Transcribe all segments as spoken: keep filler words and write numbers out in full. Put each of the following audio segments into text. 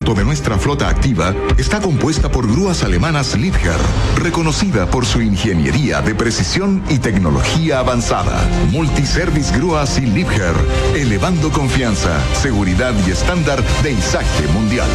cuarto de nuestra flota activa está compuesta por grúas alemanas Liebherr, reconocida por su ingeniería de precisión y tecnología avanzada. Multiservice Grúas y Liebherr, elevando confianza, seguridad y estándar de izaje mundial.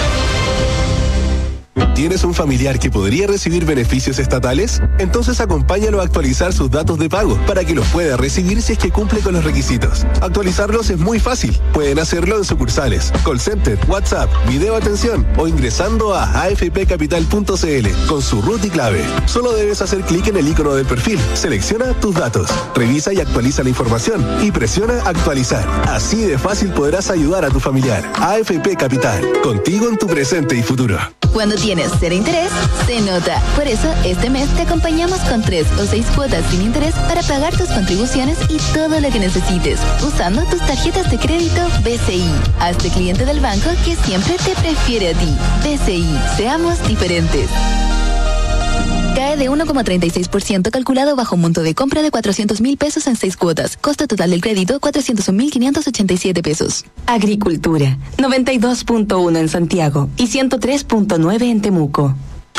¿Tienes un familiar que podría recibir beneficios estatales? Entonces acompáñalo a actualizar sus datos de pago para que los pueda recibir si es que cumple con los requisitos. Actualizarlos es muy fácil. Pueden hacerlo en sucursales, call center, WhatsApp, video atención o ingresando a a f p capital punto c l con su root y clave. Solo debes hacer clic en el icono del perfil, selecciona tus datos, revisa y actualiza la información y presiona actualizar. Así de fácil podrás ayudar a tu familiar. A F P Capital, contigo en tu presente y futuro. Cuando tienes cero interés, se nota. Por eso, este mes te acompañamos con tres o seis cuotas sin interés para pagar tus contribuciones y todo lo que necesites, usando tus tarjetas de crédito B C I. Hazte cliente del banco que siempre te prefiere a ti. B C I, seamos diferentes. Cae de uno coma treinta y seis por ciento calculado bajo un monto de compra de cuatrocientos mil pesos en seis cuotas. Costo total del crédito, cuatrocientos un mil quinientos ochenta y siete pesos. Agricultura, noventa y dos punto uno en Santiago y ciento tres punto nueve en Temuco.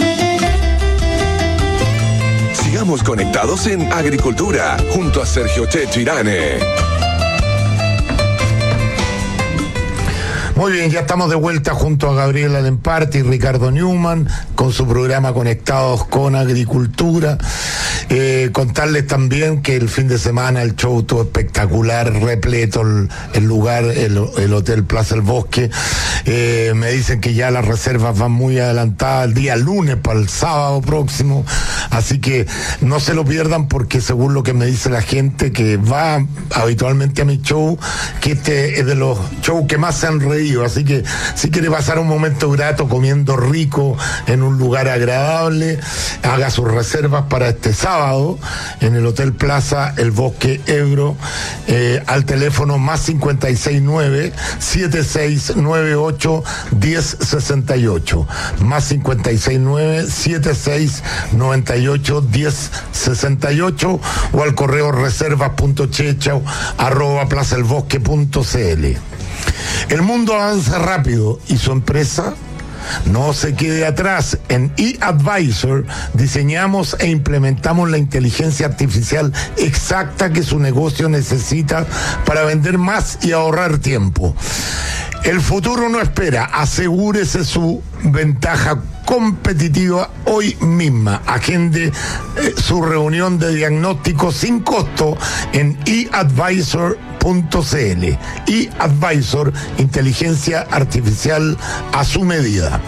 Sigamos conectados en Agricultura, junto a Sergio Checho Irane. Muy bien, ya estamos de vuelta junto a Gabriela Lemparte y Ricardo Newman con su programa Conectados con Agricultura. Eh, contarles también que el fin de semana el show estuvo espectacular, repleto el, el lugar, el, el Hotel Plaza El Bosque. Eh, me dicen que ya las reservas van muy adelantadas el día lunes para el sábado próximo, así que no se lo pierdan porque según lo que me dice la gente que va habitualmente a mi show, que este es de los shows que más se han reído, así que si quiere pasar un momento grato comiendo rico en un lugar agradable, haga sus reservas para este sábado en el Hotel Plaza El Bosque Ebro, eh, al teléfono más cincuenta y seis nueve, siete seis nueve ocho, diez sesenta y ocho, más cincuenta y seis nueve, siete seis nueve ocho, diez sesenta y ocho, o al correo reservas punto checha arroba plazaelbosque punto c l. El mundo avanza rápido y su empresa no se quede atrás. En eAdvisor diseñamos e implementamos la inteligencia artificial exacta que su negocio necesita para vender más y ahorrar tiempo. El futuro no espera, asegúrese su ventaja competitiva hoy misma. Agende eh, su reunión de diagnóstico sin costo en e advisor punto c l. eAdvisor, inteligencia artificial a su medida.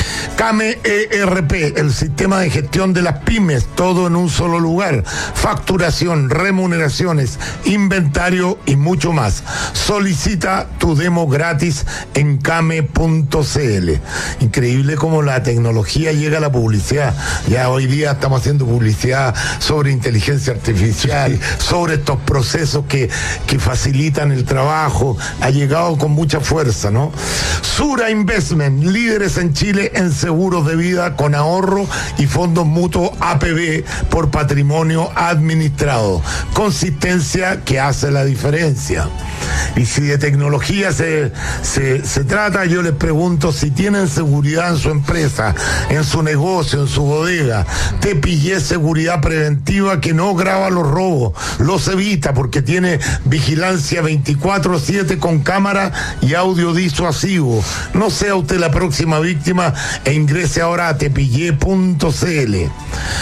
Came E R P, el sistema de gestión de las pymes, todo en un solo lugar. Facturación, remuneraciones, inventario y mucho más. Solicita tu demo gratis en came punto c l. Increíble cómo la tecnología llega a la publicidad. Ya hoy día estamos haciendo publicidad sobre inteligencia artificial, sobre estos procesos que, que facilitan el trabajo. Ha llegado con mucha fuerza, ¿no? Sura Investment, líderes en Chile en seguros de vida con ahorro y fondos mutuos A P B por patrimonio administrado. Consistencia que hace la diferencia. Y si de tecnología se, se, se trata, yo les pregunto si tienen seguridad en su empresa, en su negocio, en su bodega. Te pillé seguridad preventiva que no graba los robos, los evita porque tiene vigilancia veinticuatro siete con cámara y audio disuasivo. No sea usted la próxima víctima e ingrese ahora a tepillé punto c l.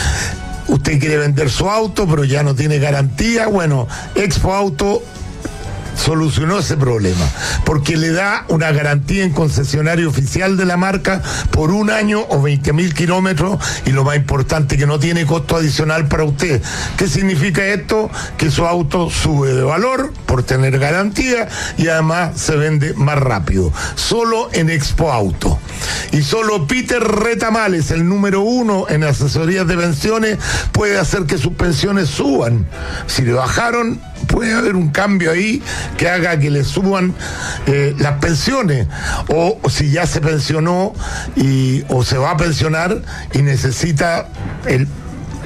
Usted quiere vender su auto, pero ya no tiene garantía. Bueno, Expo Auto solucionó ese problema, porque le da una garantía en concesionario oficial de la marca por un año o veinte mil kilómetros, y lo más importante, que no tiene costo adicional para usted. ¿Qué significa esto? Que su auto sube de valor por tener garantía y además se vende más rápido. Solo en Expo Auto. Y solo Peter Retamales, el número uno en asesorías de pensiones, puede hacer que sus pensiones suban. Si le bajaron, puede haber un cambio ahí que haga que le suban eh, las pensiones, o, o si ya se pensionó y, o se va a pensionar y necesita el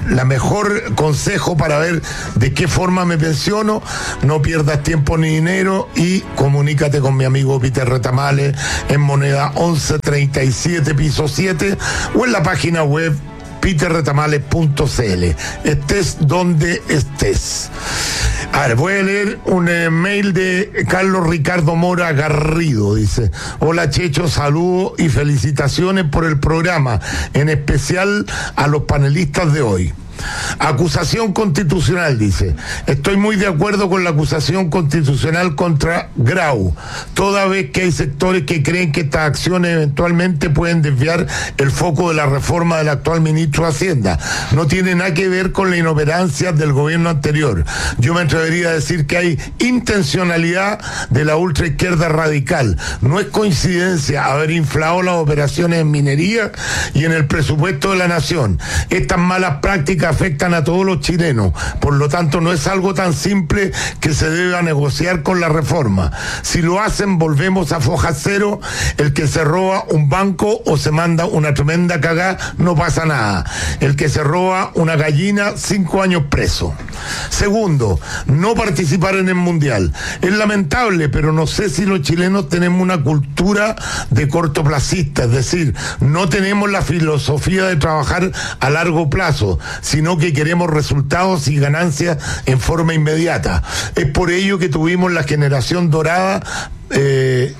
la mejor consejo para ver de qué forma me pensiono. No pierdas tiempo ni dinero y comunícate con mi amigo Peter Retamales en Moneda once treinta y siete, piso siete, o en la página web peter retamales punto c l. Estés donde estés. A ver, voy a leer un eh, mail de Carlos Ricardo Mora Garrido. Dice: hola Checho, saludos y felicitaciones por el programa, en especial a los panelistas de hoy. Acusación constitucional, dice. Estoy muy de acuerdo con la acusación constitucional contra Grau, toda vez que hay sectores que creen que estas acciones eventualmente pueden desviar el foco de la reforma del actual ministro de Hacienda. No tiene nada que ver con la inoperancia del gobierno anterior. Yo me atrevería a decir que hay intencionalidad de la ultraizquierda radical. No es coincidencia haber inflado las operaciones en minería y en el presupuesto de la nación. Estas malas prácticas afectan a todos los chilenos, por lo tanto no es algo tan simple que se deba negociar con la reforma. Si lo hacen, volvemos a foja cero. El que se roba un banco o se manda una tremenda cagá, no pasa nada. El que se roba una gallina, cinco años preso. Segundo, no participar en el Mundial. Es lamentable, pero no sé si los chilenos tenemos una cultura de cortoplacista, es decir, no tenemos la filosofía de trabajar a largo plazo, sino que queremos resultados y ganancias en forma inmediata. Es por ello que tuvimos la generación dorada, eh,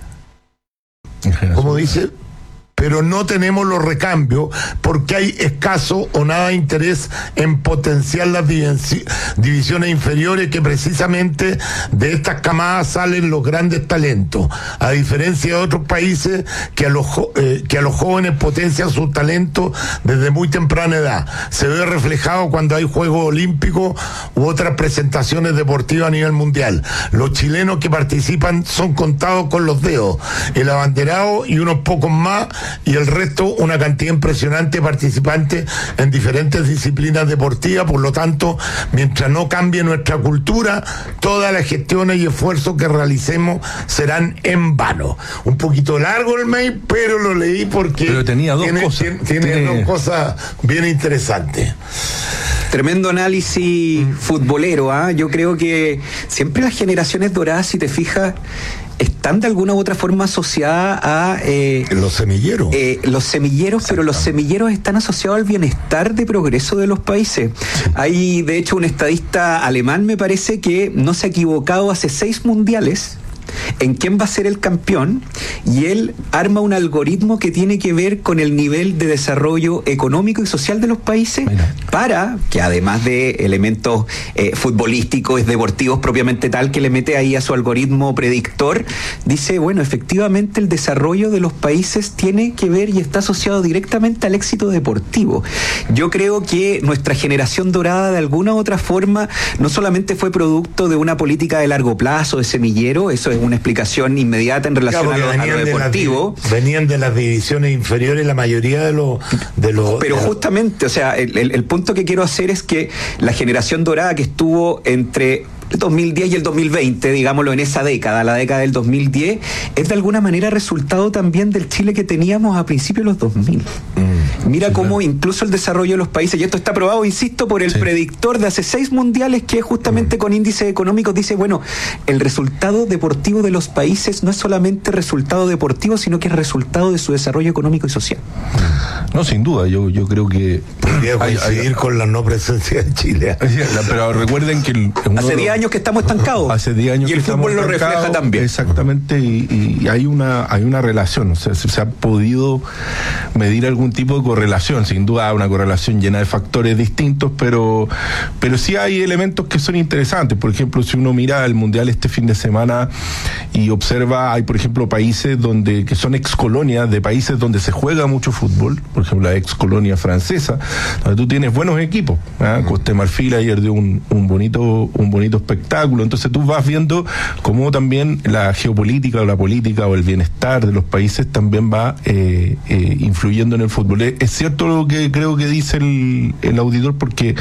como dice, pero no tenemos los recambios porque hay escaso o nada de interés en potenciar las divisiones inferiores, que precisamente de estas camadas salen los grandes talentos, a diferencia de otros países que a los, eh, que a los jóvenes potencian sus talentos desde muy temprana edad. Se ve reflejado cuando hay Juegos Olímpicos u otras presentaciones deportivas a nivel mundial. Los chilenos que participan son contados con los dedos, el abanderado y unos pocos más, y el resto una cantidad impresionante de participantes en diferentes disciplinas deportivas. Por lo tanto, mientras no cambie nuestra cultura, todas las gestiones y esfuerzos que realicemos serán en vano. Un poquito largo el mail, pero lo leí porque pero tenía dos tiene, cosas. tiene, tiene tiene... dos cosas bien interesantes. Tremendo análisis futbolero, ¿ah? ¿eh? Yo creo que siempre las generaciones doradas, si te fijas, están de alguna u otra forma asociadas a... Eh, los semilleros. Eh, los semilleros, pero los semilleros están asociados al bienestar de progreso de los países. Sí. Hay, de hecho, un estadista alemán, me parece, que no se ha equivocado hace seis mundiales en quién va a ser el campeón, y él arma un algoritmo que tiene que ver con el nivel de desarrollo económico y social de los países. Mira. Para que, además de elementos eh, futbolísticos, deportivos propiamente tal, que le mete ahí a su algoritmo predictor, dice, bueno, efectivamente el desarrollo de los países tiene que ver y está asociado directamente al éxito deportivo. Yo creo que nuestra generación dorada, de alguna u otra forma, no solamente fue producto de una política de largo plazo, de semillero, eso es una explicación inmediata en relación claro, a, lo, a lo deportivo. De las, venían de las divisiones inferiores la mayoría de los... De los pero de justamente, o sea, el, el, el punto que quiero hacer es que la generación dorada que estuvo entre el dos mil diez y el dos mil veinte, digámoslo, en esa década, la década del dos mil diez, es de alguna manera resultado también del Chile que teníamos a principios de los dos mil. Mm, Mira sí, cómo claro. incluso el desarrollo de los países, y esto está probado, insisto, por el sí. predictor de hace seis mundiales, que justamente mm. con índices económicos dice, bueno, el resultado deportivo de los países no es solamente resultado deportivo, sino que es resultado de su desarrollo económico y social. No, sin duda, yo, yo creo que... Podría coincidir hay, hay, con la no presencia de Chile. Pero recuerden que... El, hace diez años que estamos estancados. Hace diez años y el que fútbol lo refleja también. Exactamente, y, y hay una hay una relación, o sea, se, se ha podido medir algún tipo de correlación, sin duda una correlación llena de factores distintos, pero pero sí hay elementos que son interesantes. Por ejemplo, si uno mira el Mundial este fin de semana y observa, hay por ejemplo países donde que son excolonias de países donde se juega mucho fútbol, por ejemplo la excolonia francesa, donde tú tienes buenos equipos, ¿eh? Costa de Marfil ayer dio un, un bonito un bonito espectáculo. Entonces tú vas viendo cómo también la geopolítica o la política o el bienestar de los países también va eh, eh, influyendo en el fútbol. Es cierto lo que creo que dice el, el auditor, porque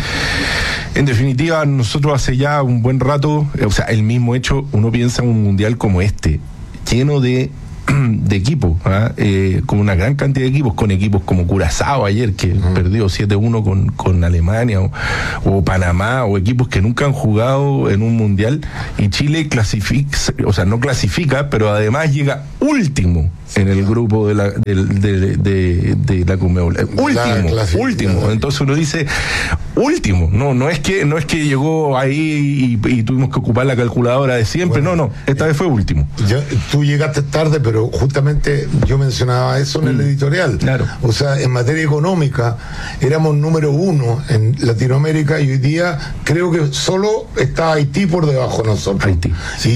en definitiva nosotros hace ya un buen rato, o sea, el mismo hecho, uno piensa en un mundial como este, lleno de de equipos, ¿ah? eh, con una gran cantidad de equipos, con equipos como Curazao ayer, que uh-huh. perdió siete uno con, con Alemania, o, o Panamá, o equipos que nunca han jugado en un mundial, y Chile clasifica, o sea, no clasifica, pero además llega último en el grupo de la de, de, de, de la Conmebol. Último, último. Entonces uno dice, último, no, no es que, no es que llegó ahí y, y tuvimos que ocupar la calculadora de siempre, bueno, no, no, esta vez fue último. Yo, tú llegaste tarde, pero justamente yo mencionaba eso en mm, el editorial. Claro. O sea, en materia económica éramos número uno en Latinoamérica, y hoy día creo que solo está Haití por debajo de nosotros. Haití.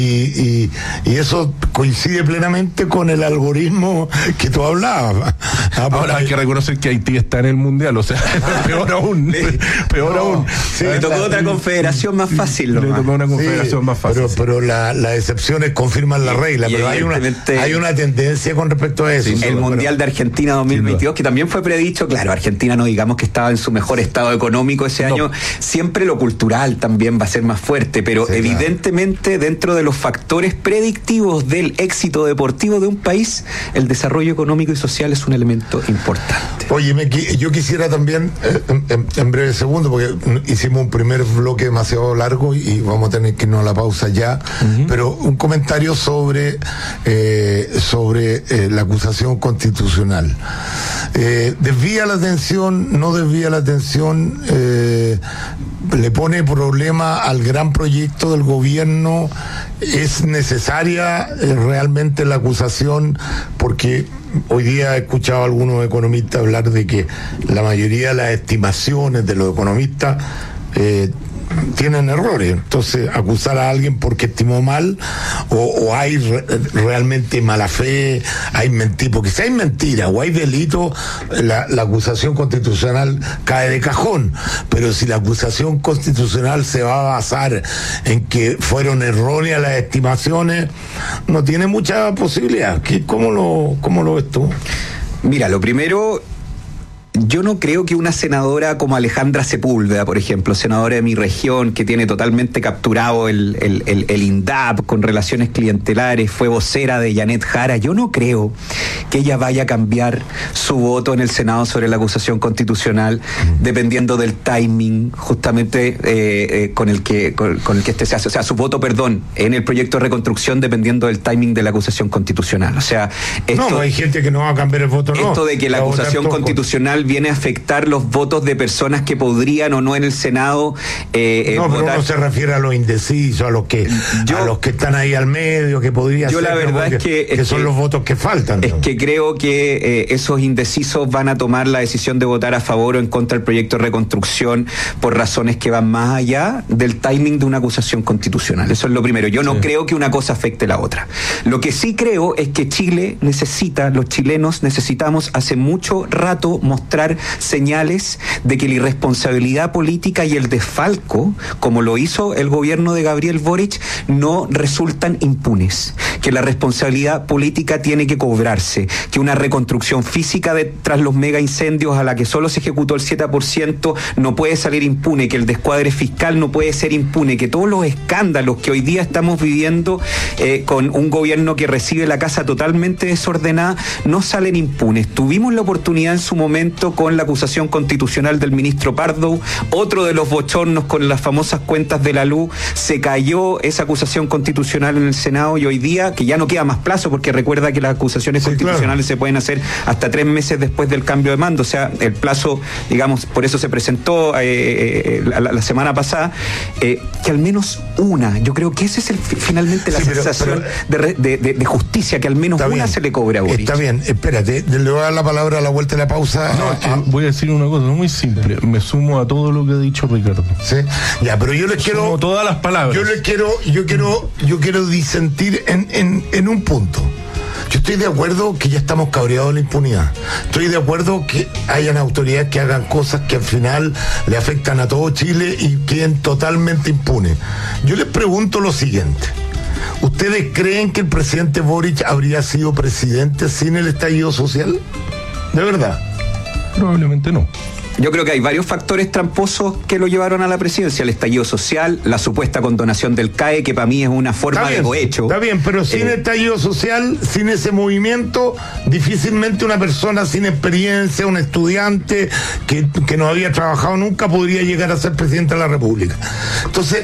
Sí. Y, y, y eso coincide plenamente con el algoritmo que tú hablabas. Ah, ahora hay que reconocer que Haití está en el mundial, o sea, peor aún, peor no, aún. Sí, le tocó la, otra confederación más fácil. Le tocó una confederación sí, más fácil. Pero, pero la, las excepciones confirman la regla, y pero hay una, hay una tendencia con respecto a eso. Sí, el Mundial pero, de Argentina dos mil veintidós, que también fue predicho, claro, Argentina no digamos que estaba en su mejor estado económico ese no. año, siempre lo cultural también va a ser más fuerte, pero sí, evidentemente claro. dentro de los factores predictivos del éxito deportivo de un país, el desarrollo económico y social es un elemento importante. Oye, me, yo quisiera también, eh, en, en breve segundo, porque hicimos un primer bloque demasiado largo y vamos a tener que irnos a la pausa ya, uh-huh. pero un comentario sobre, eh, sobre eh, la acusación constitucional. Eh, ¿Desvía la atención? ¿No desvía la atención? Eh, ¿Le pone problema al gran proyecto del gobierno? ¿Es necesaria eh, realmente la acusación? Porque hoy día he escuchado a algunos economistas hablar de que la mayoría de las estimaciones de los economistas eh, tienen errores. Entonces, acusar a alguien porque estimó mal, o, o hay re, realmente mala fe, hay mentira, porque si hay mentira o hay delito, la, la acusación constitucional cae de cajón. Pero si la acusación constitucional se va a basar en que fueron erróneas las estimaciones, no tiene mucha posibilidad. ¿Cómo lo, cómo lo ves tú? Mira, lo primero, yo no creo que una senadora como Alejandra Sepúlveda, por ejemplo, senadora de mi región, que tiene totalmente capturado el, el, el, el INDAP con relaciones clientelares, fue vocera de Janet Jara, yo no creo que ella vaya a cambiar su voto en el Senado sobre la acusación constitucional, dependiendo del timing justamente eh, eh, con el que con, con el que este se hace, o sea, su voto, perdón, en el proyecto de reconstrucción, dependiendo del timing de la acusación constitucional. O sea, esto, no, hay gente que no va a cambiar el voto, no. Esto de que la, la acusación constitucional viene a afectar los votos de personas que podrían o no en el Senado eh, no, eh, pero votar. Uno se refiere a los indecisos, a los que yo, a los que están ahí al medio, que podría yo ser, la verdad ¿no? es que, que es son que, los votos que faltan, es ¿no? que creo que eh, esos indecisos van a tomar la decisión de votar a favor o en contra del proyecto de reconstrucción por razones que van más allá del timing de una acusación constitucional. Eso es lo primero. Yo no sí. creo que una cosa afecte a la otra. Lo que sí creo es que Chile necesita, los chilenos necesitamos hace mucho rato mostrar señales de que la irresponsabilidad política y el desfalco, como lo hizo el gobierno de Gabriel Boric, no resultan impunes, que la responsabilidad política tiene que cobrarse, que una reconstrucción física de, tras los mega incendios a la que solo se ejecutó el siete por ciento no puede salir impune, que el descuadre fiscal no puede ser impune, que todos los escándalos que hoy día estamos viviendo eh, con un gobierno que recibe la casa totalmente desordenada no salen impunes. Tuvimos la oportunidad en su momento con la acusación constitucional del ministro Pardo, otro de los bochornos con las famosas cuentas de la luz, se cayó esa acusación constitucional en el Senado y hoy día, que ya no queda más plazo, porque recuerda que las acusaciones sí, constitucionales claro. se pueden hacer hasta tres meses después del cambio de mando, o sea, el plazo, digamos, por eso se presentó eh, eh, la, la semana pasada, eh, que al menos una, yo creo que esa es el, finalmente la sí, sensación pero, pero, de, de, de justicia, que al menos una bien, se le cobre a Boric. Está bien, espérate, le voy a dar la palabra a la vuelta de la pausa. No, a, a, voy a decir una cosa muy simple, me sumo a todo lo que ha dicho Ricardo. Sí, ya, pero yo les quiero sumo todas las palabras. Yo les quiero, yo quiero, yo quiero disentir en, en, en un punto. Yo estoy de acuerdo que ya estamos cabreados de la impunidad. Estoy de acuerdo que hayan autoridades que hagan cosas que al final le afectan a todo Chile y queden totalmente impunes. Yo les pregunto lo siguiente. ¿Ustedes creen que el presidente Boric habría sido presidente sin el estallido social? ¿De verdad? Probablemente no. Yo creo que hay varios factores tramposos que lo llevaron a la presidencia. El estallido social, la supuesta condonación del C A E, que para mí es una forma está bien, de cohecho. Está bien, pero sin eh, estallido social, sin ese movimiento, difícilmente una persona sin experiencia, un estudiante que, que no había trabajado nunca, podría llegar a ser presidente de la República. Entonces,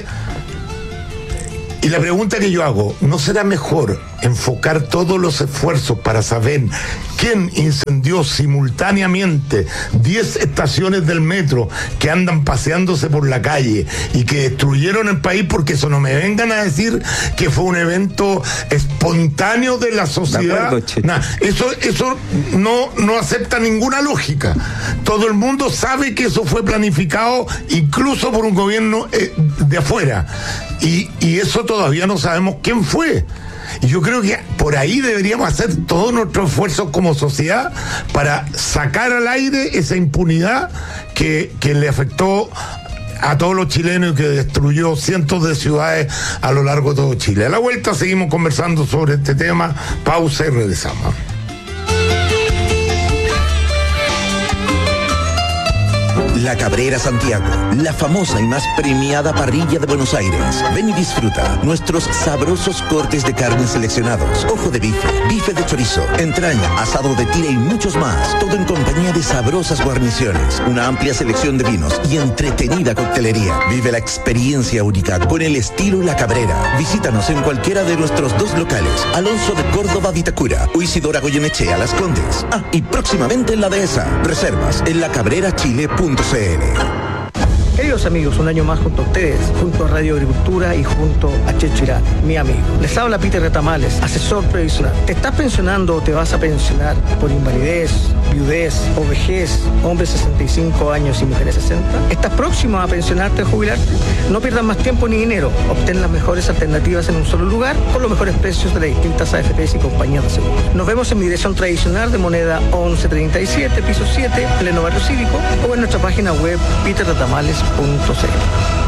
y la pregunta que yo hago, ¿no será mejor enfocar todos los esfuerzos para saber quién incendió simultáneamente diez estaciones del metro que andan paseándose por la calle y que destruyeron el país? Porque eso no me vengan a decir que fue un evento espontáneo de la sociedad. De acuerdo, nah, eso eso no, no acepta ninguna lógica. Todo el mundo sabe que eso fue planificado incluso por un gobierno eh, de afuera. Y, y eso todavía no sabemos quién fue. Y yo creo que por ahí deberíamos hacer todos nuestros esfuerzos como sociedad para sacar al aire esa impunidad que, que le afectó a todos los chilenos y que destruyó cientos de ciudades a lo largo de todo Chile. A la vuelta seguimos conversando sobre este tema. Pausa y regresamos. La Cabrera Santiago, la famosa y más premiada parrilla de Buenos Aires. Ven y disfruta nuestros sabrosos cortes de carne seleccionados, ojo de bife, bife de chorizo, entraña, asado de tira y muchos más. Todo en compañía de sabrosas guarniciones, una amplia selección de vinos y entretenida coctelería. Vive la experiencia única con el estilo La Cabrera. Visítanos en cualquiera de nuestros dos locales, Alonso de Córdoba, Vitacura, o Isidora Goyenechea, Las Condes. Ah, y próximamente en La Dehesa. Reservas en la cabrera chile punto c l. Queridos amigos, un año más junto a ustedes, junto a Radio Agricultura y junto a Checho Irán, mi amigo. Les habla Peter Retamales, asesor previsional. ¿Te estás pensionando o te vas a pensionar por invalidez, viudez o vejez, hombres sesenta y cinco años y mujeres sesenta? ¿Estás próximo a pensionarte o jubilarte? No pierdas más tiempo ni dinero. Obtén las mejores alternativas en un solo lugar con los mejores precios de las distintas A F Pes y compañías de seguro. Nos vemos en mi dirección tradicional de Moneda once treinta y siete, piso siete, pleno barrio cívico, o en nuestra página web peter retamales punto c l.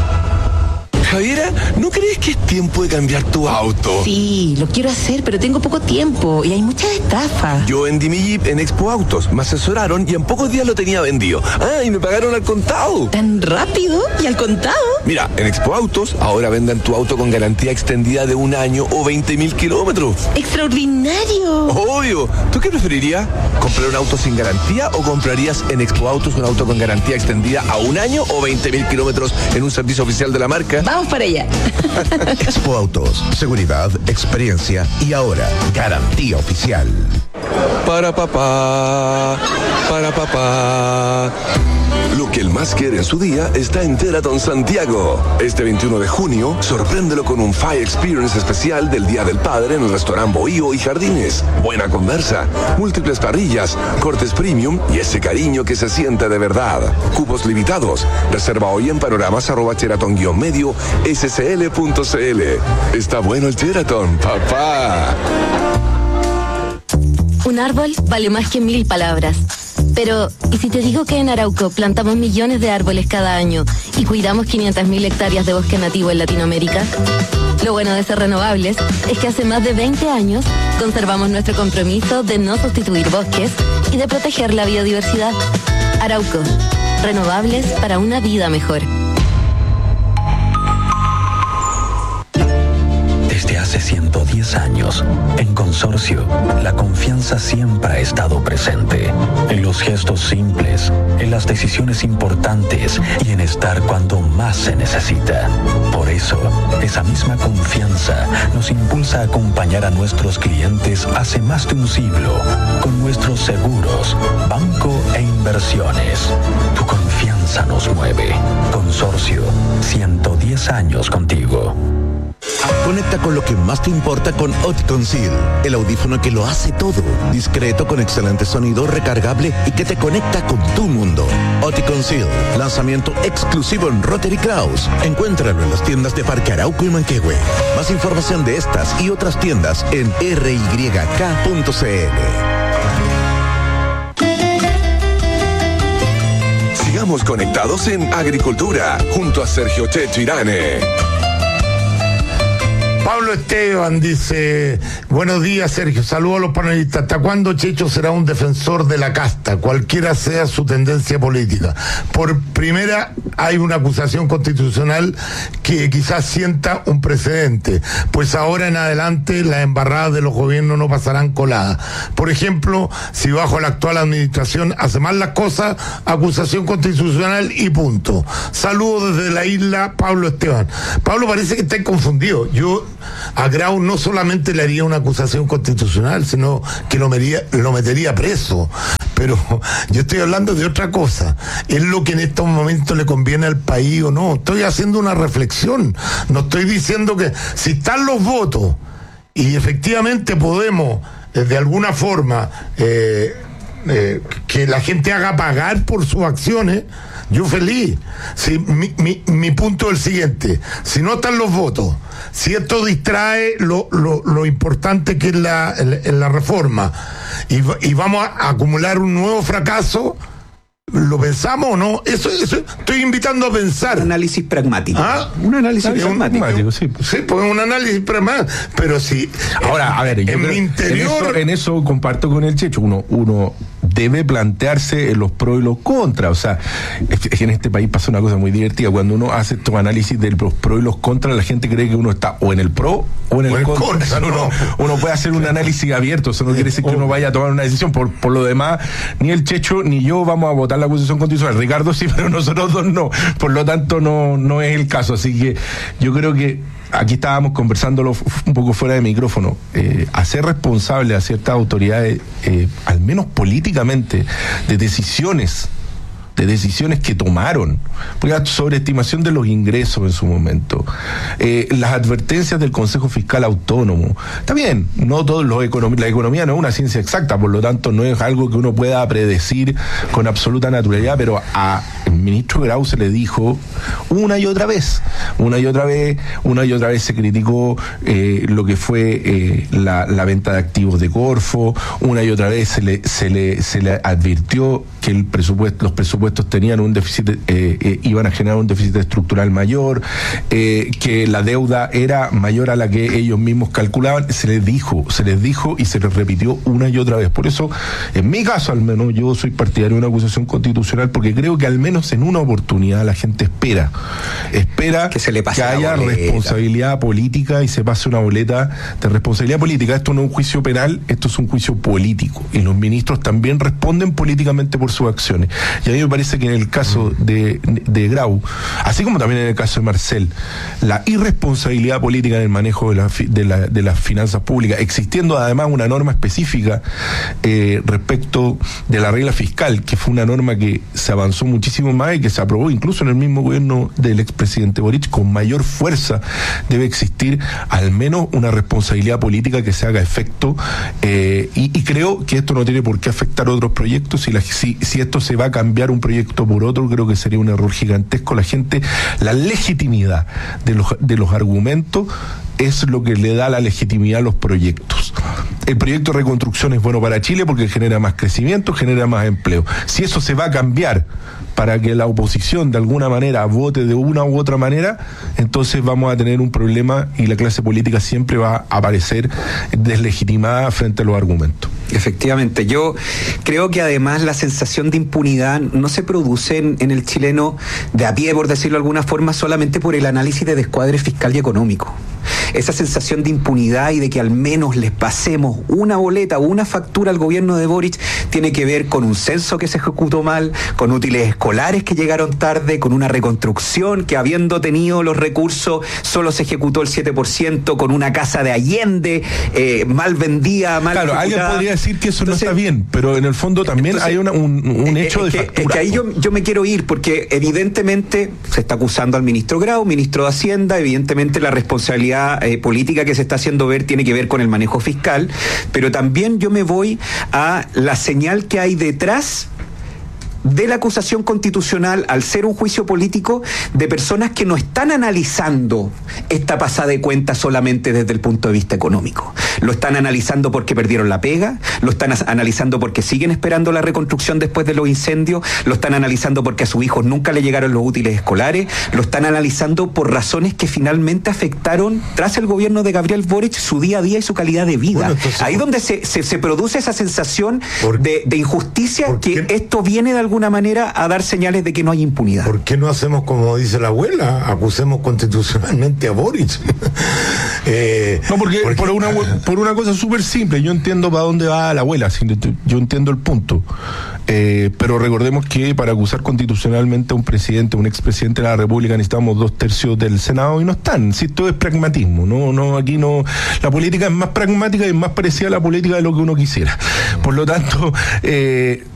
Javiera, ¿no crees que es tiempo de cambiar tu auto? Sí, lo quiero hacer, pero tengo poco tiempo y hay muchas estafas. Yo vendí mi Jeep en Expo Autos, me asesoraron y en pocos días lo tenía vendido. Ah, y me pagaron al contado. ¿Tan rápido? ¿Y al contado? Mira, en Expo Autos ahora venden tu auto con garantía extendida de un año o veinte mil kilómetros. ¡Extraordinario! Obvio. ¿Tú qué preferirías? ¿Comprar un auto sin garantía o comprarías en Expo Autos un auto con garantía extendida a un año o veinte mil kilómetros en un servicio oficial de la marca? Vamos para allá. Expo Autos, seguridad, experiencia y ahora garantía oficial. Para papá, para papá. Lo que el más quiere en su día está en Teraton Santiago. Este veintiuno de junio, sorpréndelo con un Fire Experience especial del Día del Padre en el restaurante Bohío y Jardines. Buena conversa, múltiples parrillas, cortes premium y ese cariño que se siente de verdad. Cupos limitados. Reserva hoy en panoramas arroba Teraton guión medio S C L punto C L. Está bueno el Teraton, papá. Un árbol vale más que mil palabras. Pero, ¿y si te digo que en Arauco plantamos millones de árboles cada año y cuidamos quinientas mil hectáreas de bosque nativo en Latinoamérica? Lo bueno de ser renovables es que hace más de veinte años conservamos nuestro compromiso de no sustituir bosques y de proteger la biodiversidad. Arauco, renovables para una vida mejor. Desde hace ciento diez años, en Consorcio, la confianza siempre ha estado presente. En los gestos simples, en las decisiones importantes y en estar cuando más se necesita. Por eso, esa misma confianza nos impulsa a acompañar a nuestros clientes hace más de un siglo con nuestros seguros, banco e inversiones. Tu confianza nos mueve. Consorcio, ciento diez años contigo. Conecta con lo que más te importa con Oticon Seal, el audífono que lo hace todo. Discreto, con excelente sonido, recargable y que te conecta con tu mundo. Oticon Seal, lanzamiento exclusivo en Rotary Kraus. Encuéntralo en las tiendas de Parque Arauco y Manquehue. Más información de estas y otras tiendas en r y k punto c l. Sigamos conectados en Agricultura junto a Sergio Checho Irane. Pablo Esteban dice, buenos días Sergio, saludos a los panelistas. ¿Hasta cuándo Checho será un defensor de la casta, cualquiera sea su tendencia política? Por primera hay una acusación constitucional que quizás sienta un precedente, pues ahora en adelante las embarradas de los gobiernos no pasarán coladas. Por ejemplo, si bajo la actual administración hace mal las cosas, acusación constitucional y punto. Saludos desde la isla, Pablo Esteban. Pablo, parece que está confundido. Yo a Grau no solamente le haría una acusación constitucional, sino que lo metería, lo metería preso. Pero yo estoy hablando de otra cosa. ¿Es lo que en estos momentos le conviene al país o no? Estoy haciendo una reflexión. No estoy diciendo que si están los votos y efectivamente podemos, eh, de alguna forma, eh, eh, que la gente haga pagar por sus acciones, yo feliz. Si, mi, mi, mi punto es el siguiente: si no están los votos, si esto distrae lo, lo, lo importante que es la, la, la reforma y, y vamos a acumular un nuevo fracaso, ¿lo pensamos o no? Eso, eso estoy invitando a pensar. Un análisis pragmático. ¿Ah? Un análisis pragmático. pragmático. Sí, sí, pues un análisis pragmático. Pero si. Ahora, en, a ver, yo en creo, mi interior. En eso, en eso comparto con el Checho. Uno, uno debe plantearse los pros y los contras. O sea, es que en este país pasa una cosa muy divertida. Cuando uno hace estos análisis de los pros y los contras, la gente cree que uno está o en el pro o en el, o el contra. contra no. uno, uno puede hacer un análisis abierto. Eso no quiere decir que uno vaya a tomar una decisión. Por, por lo demás, ni el Checho ni yo vamos a votar la acusación constitucional. Ricardo sí, pero nosotros dos no. Por lo tanto, no, no es el caso. Así que yo creo que aquí estábamos conversándolo un poco fuera de micrófono. Eh, hacer responsable a ciertas autoridades, eh, al menos políticamente, de decisiones de decisiones que tomaron, porque la sobreestimación de los ingresos en su momento, eh, las advertencias del Consejo Fiscal Autónomo. Está bien, no todos los econom- la economía no es una ciencia exacta, por lo tanto no es algo que uno pueda predecir con absoluta naturalidad, pero a el ministro Grau se le dijo una y otra vez, una y otra vez, una y otra vez se criticó eh, lo que fue eh, la, la venta de activos de Corfo, una y otra vez se le, se le, se le advirtió que el presupuesto, los presupuestos tenían un déficit, eh, eh, iban a generar un déficit estructural mayor, eh, que la deuda era mayor a la que ellos mismos calculaban. Se les dijo, se les dijo y se les repitió una y otra vez. Por eso, en mi caso al menos, yo soy partidario de una acusación constitucional, porque creo que al menos en una oportunidad la gente espera, espera que, se le pase que haya responsabilidad política y se pase una boleta de responsabilidad política. Esto no es un juicio penal, esto es un juicio político, y los ministros también responden políticamente por sus acciones. Y a mí me parece que en el caso de, de Grau, así como también en el caso de Marcel, la irresponsabilidad política en el manejo de, la, de, la, de las finanzas públicas, existiendo además una norma específica eh, respecto de la regla fiscal, que fue una norma que se avanzó muchísimo más y que se aprobó incluso en el mismo gobierno del expresidente Boric con mayor fuerza. Debe existir al menos una responsabilidad política que se haga efecto, eh, y, y creo que esto no tiene por qué afectar otros proyectos. Si, la, si, si esto se va a cambiar un proyecto por otro, creo que sería un error gigantesco. La gente, la legitimidad de los, de los argumentos es lo que le da la legitimidad a los proyectos. El proyecto de reconstrucción es bueno para Chile porque genera más crecimiento, genera más empleo. Si eso se va a cambiar para que la oposición de alguna manera vote de una u otra manera, entonces vamos a tener un problema y la clase política siempre va a aparecer deslegitimada frente a los argumentos. Efectivamente, yo creo que además la sensación de impunidad no se produce en, en el chileno de a pie, por decirlo de alguna forma, solamente por el análisis de descuadre fiscal y económico. Esa sensación de impunidad y de que al menos les pasemos una boleta o una factura al gobierno de Boric tiene que ver con un censo que se ejecutó mal, con útiles escolares que llegaron tarde, con una reconstrucción que, habiendo tenido los recursos, solo se ejecutó el siete por ciento, con una casa de Allende eh, mal vendida, mal Claro, ejecutada. Alguien podría decir que eso entonces, no está bien, pero en el fondo también entonces, hay una, un, un hecho es de que, factura. Es que ahí yo, yo me quiero ir, porque evidentemente se está acusando al ministro Grau, ministro de Hacienda, evidentemente la responsabilidad eh, política que se está haciendo ver tiene que ver con el manejo fiscal, pero también yo me voy a la señal que hay detrás de la acusación constitucional, al ser un juicio político, de personas que no están analizando esta pasada de cuenta solamente desde el punto de vista económico. Lo están analizando porque perdieron la pega, lo están as- analizando porque siguen esperando la reconstrucción después de los incendios, lo están analizando porque a sus hijos nunca le llegaron los útiles escolares, lo están analizando por razones que finalmente afectaron, tras el gobierno de Gabriel Boric, su día a día y su calidad de vida. Bueno, entonces, ahí donde se, se, se produce esa sensación de, de injusticia, que esto viene de alguna manera a dar señales de que no hay impunidad. ¿Por qué no hacemos como dice la abuela? Acusemos constitucionalmente a Boric. eh, no, porque, porque por, una, por una cosa súper simple, yo entiendo para dónde va la abuela, yo entiendo el punto. Eh, pero recordemos que para acusar constitucionalmente a un presidente, un expresidente de la República, necesitamos dos tercios del Senado y no están. Si esto es pragmatismo, no, no, aquí no. La política es más pragmática y más parecida a la política de lo que uno quisiera. Por lo tanto, eh,